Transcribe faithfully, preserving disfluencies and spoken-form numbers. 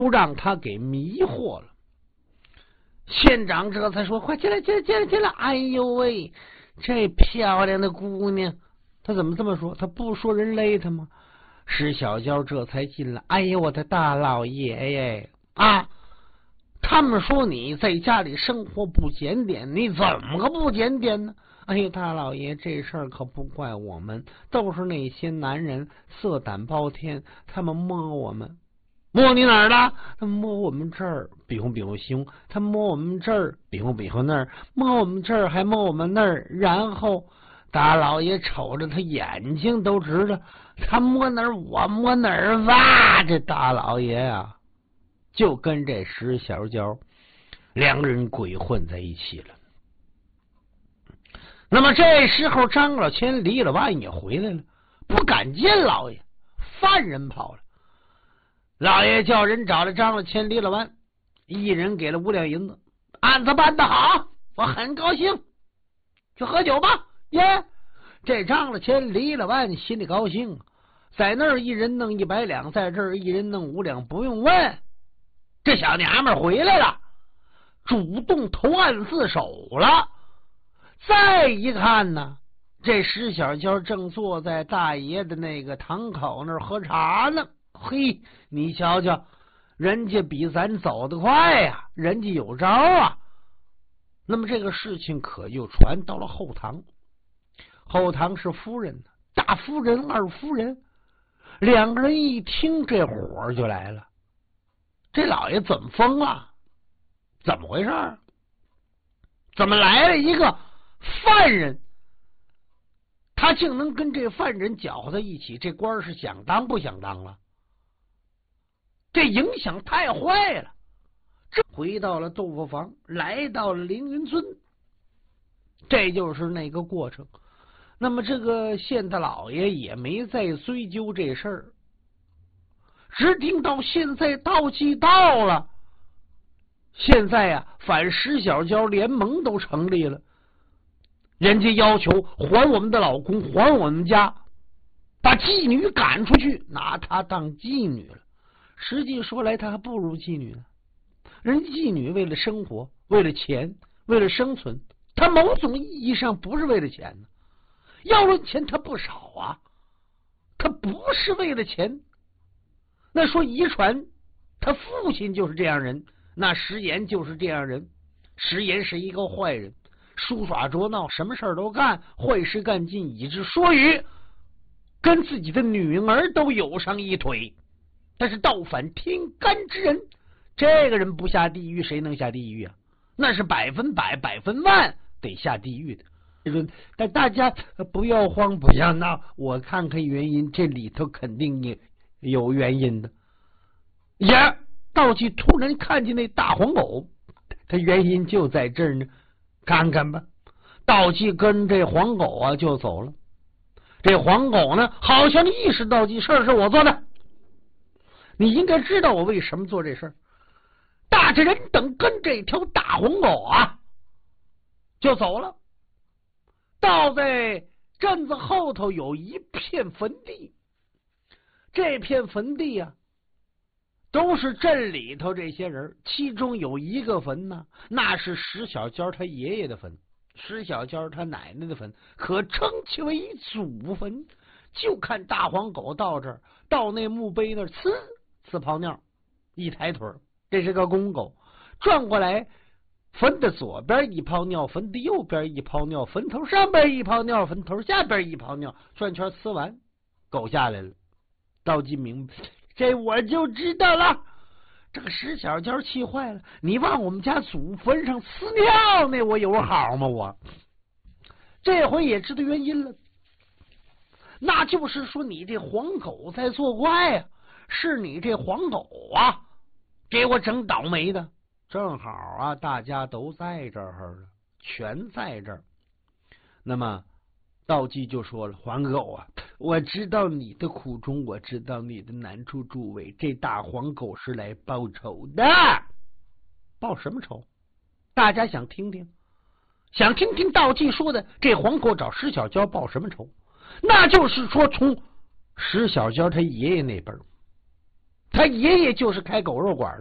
都让他给迷惑了。县长这才说：“快进来，进来，进来，进来！”哎呦喂，这漂亮的姑娘，他怎么这么说？他不说人勒他吗？石小娇这才进来。哎呦，我的大老爷爷啊！他们说你在家里生活不检点，你怎么个不检点呢？哎呦，大老爷，这事儿可不怪我们，都是那些男人色胆包天，他们摸我们。摸你哪儿了？他摸我们这儿，比划比划胸；他摸我们这儿，比划比划那儿；摸我们这儿，还摸我们那儿。然后大老爷瞅着他眼睛都直了，他摸哪儿，我摸哪儿。哇！这大老爷啊，就跟这石小娇两个人鬼混在一起了。那么这时候，张老千离了万也回来了，不敢见老爷，犯人跑了。老爷叫人找了张老千、李老万，一人给了五两银子。案子办得好，我很高兴，去喝酒吧。耶！这张老千、李老万心里高兴，在那儿一人弄一百两，在这儿一人弄五两，不用问，这小娘们回来了，主动投案自首了。再一看呢，这石小娇正坐在大爷的那个堂口那儿喝茶呢。嘿，你瞧瞧，人家比咱走得快呀、啊，人家有招啊。那么这个事情可就传到了后堂，后堂是夫人，大夫人、二夫人，两个人一听这火就来了。这老爷怎么疯了？怎么回事？怎么来了一个犯人？他竟能跟这犯人搅和在一起，这官是想当不想当了？这影响太坏了。这回到了豆腐房，来到了凌云村，这就是那个过程。那么这个县大老爷也没再追究这事儿，只听到现在道济到了，现在呀、啊，反石小娇联盟都成立了，人家要求还我们的老公，还我们家，把妓女赶出去，拿她当妓女了。实际说来，她还不如妓女呢。人家妓女为了生活，为了钱，为了生存，她某种意义上不是为了钱呢。要论钱，她不少啊，她不是为了钱。那说遗传，他父亲就是这样人，那石岩就是这样人。石岩是一个坏人，书耍捉闹，什么事儿都干，坏事干尽，以致说语跟自己的女儿都有上一腿。但是倒反天干之人，这个人不下地狱，谁能下地狱啊？那是百分百、百分万得下地狱的。但大家不要慌，不要闹，我看看原因，这里头肯定也有原因的。呀，道济突然看见那大黄狗，它原因就在这儿呢。看看吧，道济跟这黄狗啊就走了。这黄狗呢，好像意识到这事儿是我做的，你应该知道我为什么做这事儿。大着人等跟这条大黄狗啊就走了。到在镇子后头有一片坟地，这片坟地啊都是镇里头这些人，其中有一个坟呢，那是石小娇他爷爷的坟，石小娇他奶奶的坟，可称其为祖坟。就看大黄狗到这儿，到那墓碑那儿，呲呲泡尿，一抬腿，这是个公狗，转过来，坟的左边一泡尿，坟的右边一泡尿，坟头上边一泡尿，坟头下边一泡尿，转圈呲完，狗下来了。道济明白，这我就知道了。这个石小娇气坏了，你往我们家祖坟上呲尿呢，我有好吗？我这回也知道原因了，那就是说你这黄狗在作怪啊，是你这黄狗啊给我整倒霉的。正好啊，大家都在这儿了，全在这儿。那么道济就说了，黄狗啊，我知道你的苦衷，我知道你的难处，诸位，这大黄狗是来报仇的。报什么仇？大家想听听，想听听道济说的这黄狗找石小娇报什么仇？那就是说从石小娇他爷爷那边他爷爷就是开狗肉馆的。